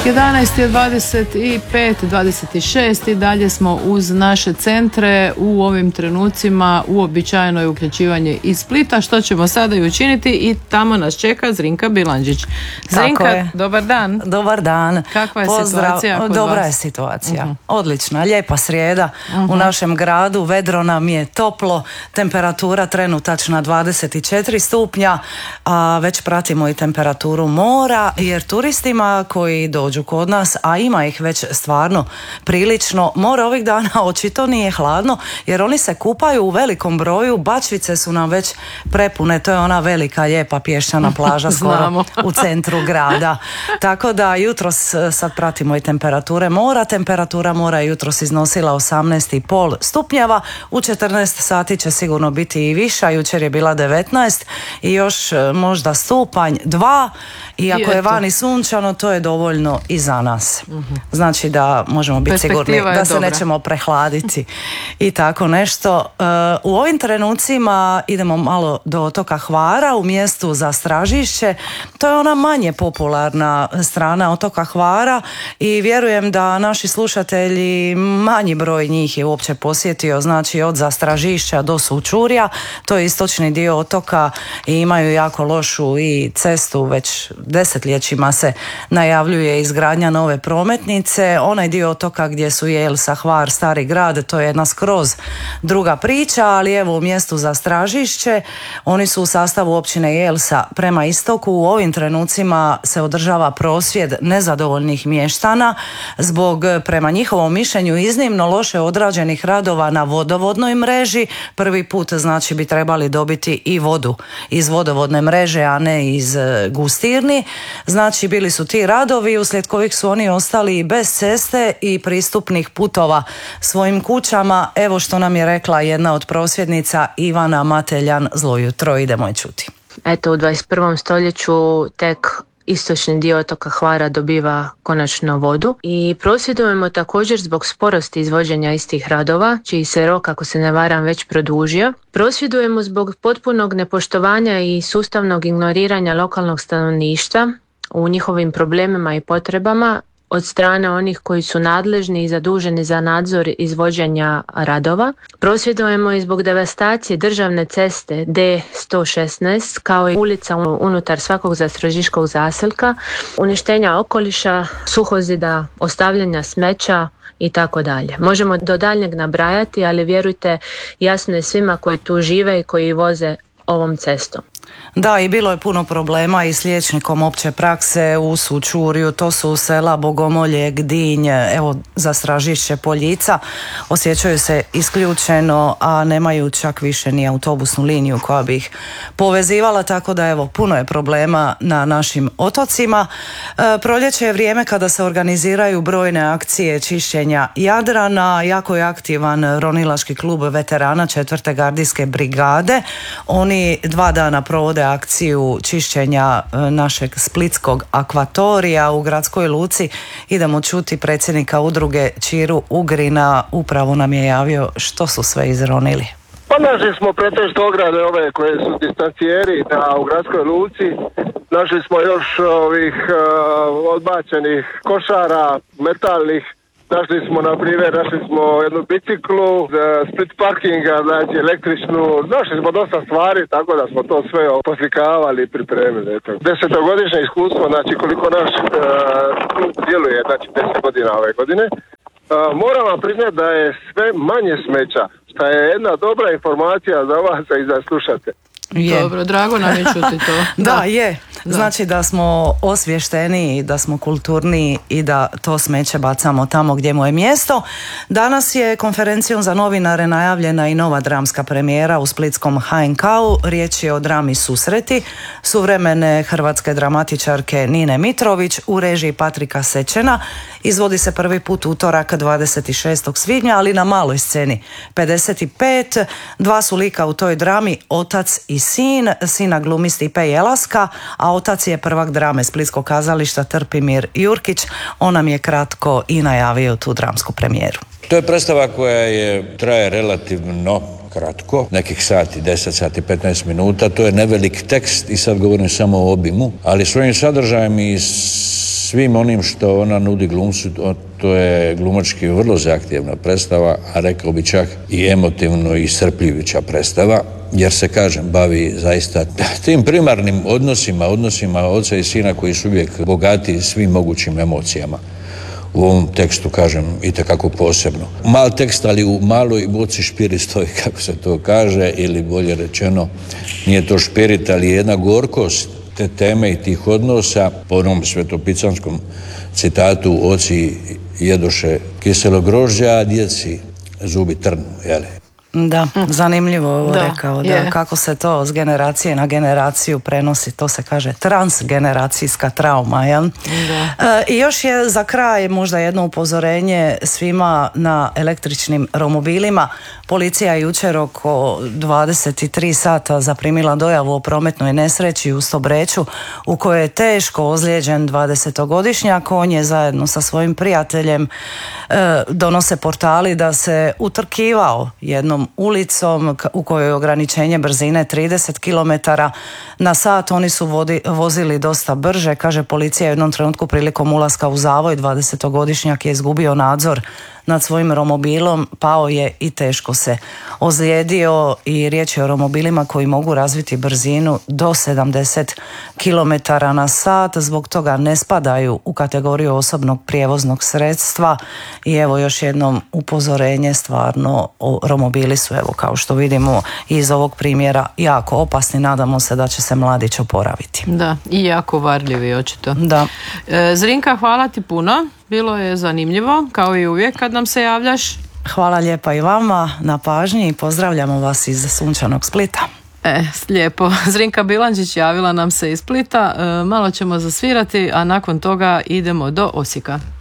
11:25, 26 i dalje smo uz naše centre u ovim trenucima. Uobičajeno je uključivanje iz Splita, što ćemo sada i učiniti, i tamo nas čeka Zrinka Bilandžić. Zrinka, dobar dan. Dobar dan. Kakva je situacija kod Dobra vas? Je situacija. Odlična, lijepa srijeda. U našem gradu vedro nam je, toplo, temperatura trenutačna 24 stupnja, a već pratimo i temperaturu mora, jer turistima koji dođu kod nas, a ima ih već stvarno prilično, more ovih dana očito nije hladno, jer oni se kupaju u velikom broju. Bačvice su nam već prepune, to je ona velika lijepa pješčana plaža skoro u centru grada. Tako da jutros sad pratimo i temperature mora. Temperatura mora je jutros iznosila 18,5 stupnjeva, u 14 sati će sigurno biti i viša, jučer je bila 19 i još možda stupanj 2, i ako je vani sunčano, to je dovoljno i za nas. Znači da možemo biti sigurni da se nećemo prehladiti i tako nešto. U ovim trenucima idemo malo do otoka Hvara, u mjestu za Stražišće. To je ona manje popularna strana otoka Hvara i vjerujem da naši slušatelji, manji broj njih je uopće posjetio, znači od Zastražišća do Sučurja. To je istočni dio otoka i imaju jako lošu i cestu, već desetljećima se najavljuje izgradnja nove prometnice. Onaj dio otoka gdje su Jelsa, Hvar, Stari grad, to je jedna skroz druga priča, ali evo u mjestu za Stražišće, oni su u sastavu općine Jelsa prema istoku. U ovim trenucima se održava prosvjed nezadovoljnih mještana zbog, prema njihovom mišljenju, iznimno loše odrađenih radova na vodovodnoj mreži. Prvi put znači bi trebali dobiti i vodu iz vodovodne mreže, a ne iz gustirni. Znači bili su ti radovi uslijed kojih su oni ostali bez ceste i pristupnih putova svojim kućama. Evo što nam je rekla jedna od prosvjednica, Ivana Mateljan. Zlo jutro, idemo je čuti. Eto, u 21. stoljeću tek istočni dio otoka Hvara dobiva konačno vodu i prosvjedujemo također zbog sporosti izvođenja istih radova, čiji se rok, ako se ne varam, već produžio. Prosvjedujemo zbog potpunog nepoštovanja i sustavnog ignoriranja lokalnog stanovništva u njihovim problemima i potrebama od strane onih koji su nadležni i zaduženi za nadzor izvođenja radova. Prosvjedujemo i zbog devastacije državne ceste D116 kao i ulica unutar svakog zastražiškog zaselka, uništenja okoliša, suhozida, ostavljanja smeća i tako dalje. Možemo do daljnjeg nabrajati, ali vjerujte, jasno je svima koji tu žive i koji voze ovom cestom. Da, i bilo je puno problema i s liječnikom opće prakse u Sučurju, to su sela Bogomolje, Gdinj, evo Zastražišće, Poljica, osjećaju se isključeno, a nemaju čak više ni autobusnu liniju koja bi ih povezivala, tako da evo, puno je problema na našim otocima. Proljeće je vrijeme kada se organiziraju brojne akcije čišćenja Jadrana, jako je aktivan ronilački klub veterana 4. gardijske brigade. Oni 2 dana provode akciju čišćenja našeg splitskog akvatorija u gradskoj luci. Idemo čuti predsjednika udruge Čiru Ugrina, upravo nam je javio što su sve izronili. Pa našli smo pretežno ograde ove koje su distancijeri u gradskoj luci. Našli smo još ovih odbačenih košara, metalnih. Našli smo jednu biciklu, split parkinga, znači električnu. Našli smo dosta stvari, tako da smo to sve poslikavali i pripremili. 10-godišnje iskustvo, znači koliko naš klub djeluje, znači 10 godina ove godine. Moram vam priznati da je sve manje smeća, što je jedna dobra informacija za vas i za slušatelje. Dobro, drago nam je čuti to. Da, je. Znači da smo osvješteni, da smo kulturni i da to smeće bacamo tamo gdje mu je mjesto. Danas je konferencijom za novinare najavljena i nova dramska premijera u splitskom HNK-u. Riječ je o drami Susreti suvremene hrvatske dramatičarke Nine Mitrović u režiji Patrika Sečena. Izvodi se prvi put utorak 26. svibnja, ali na maloj sceni. 55, 2 su lika u toj drami, otac i sin. Sina glumi Stipe Jelaska, a otac je prvak drame Splitskog kazališta Trpimir Jurkić. On nam je kratko i najavio tu dramsku premijeru. To je predstava koja traje relativno kratko, nekih sati, 10 sati, 15 minuta. To je nevelik tekst i sad govorim samo o obimu, ali svojim sadržajem i svim onim što ona nudi glumcu. To je glumački vrlo zahtjevna predstava, a rekao bi čak i emotivno iscrpljujuća predstava, jer se, kažem, bavi zaista tim primarnim odnosima oca i sina koji su uvijek bogati svim mogućim emocijama. U ovom tekstu, kažem, itekako posebno. Mal tekst, ali u maloj boci špirit stoji, kako se to kaže, ili bolje rečeno, nije to špirit, ali je jedna gorkost te teme i tih odnosa. Po onom svetopicanskom citatu, oci jedoše kiselo grožđe, a djeci zubi trn, jeli? Da, zanimljivo ovo rekao, da, kako se to s generacije na generaciju prenosi, to se kaže transgeneracijska trauma, jel? I još je za kraj možda jedno upozorenje svima na električnim romobilima. Policija je jučer oko 23 sata zaprimila dojavu o prometnoj nesreći u Stobreču u kojoj je teško ozlijeđen 20-godišnjak. On je zajedno sa svojim prijateljem, donose portali, da se utrkivao jednom ulicom u kojoj je ograničenje brzine 30 km na sat. Oni su vozili dosta brže. Kaže policija, u jednom trenutku prilikom ulaska u zavoj 20-godišnjak je izgubio nadzor nad svojim romobilom, pao je i teško se ozlijedio. I riječ je o romobilima koji mogu razviti brzinu do 70 km na sat. Zbog toga ne spadaju u kategoriju osobnog prijevoznog sredstva. I evo još jednom upozorenje, stvarno romobili su, evo kao što vidimo iz ovog primjera, jako opasni. Nadamo se da će se mladić oporaviti. Da, i jako varljivi očito. Da. Zrinka, hvala ti puno. Bilo je zanimljivo, kao i uvijek kad nam se javljaš. Hvala lijepa i vama na pažnji i pozdravljamo vas iz sunčanog Splita. Lijepo. Zrinka Bilandžić javila nam se iz Splita. Malo ćemo zasvirati, a nakon toga idemo do Osijeka.